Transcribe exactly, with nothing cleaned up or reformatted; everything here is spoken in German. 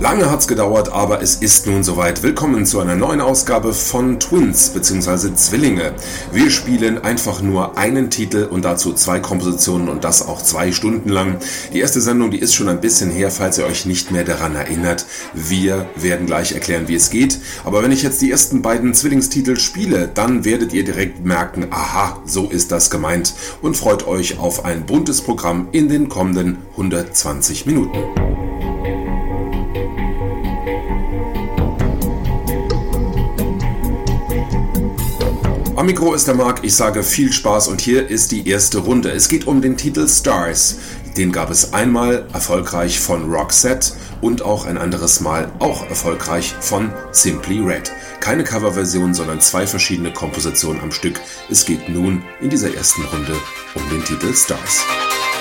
Lange hat's gedauert, aber es ist nun soweit. Willkommen zu einer neuen Ausgabe von Twins bzw. Zwillinge. Wir spielen einfach nur einen Titel und dazu zwei Kompositionen und das auch zwei Stunden lang. Die erste Sendung, die ist schon ein bisschen her, falls ihr euch nicht mehr daran erinnert. Wir werden gleich erklären, wie es geht. Aber wenn ich jetzt die ersten beiden Zwillingstitel spiele, dann werdet ihr direkt merken, aha, so ist das gemeint und freut euch auf ein buntes Programm in den kommenden hundertzwanzig Minuten. Am Mikro ist der Marc, ich sage viel Spaß und hier ist die erste Runde. Es geht um den Titel Stars. Den gab es einmal erfolgreich von Roxette und auch ein anderes Mal auch erfolgreich von Simply Red. Keine Coverversion, sondern zwei verschiedene Kompositionen am Stück. Es geht nun in dieser ersten Runde um den Titel Stars.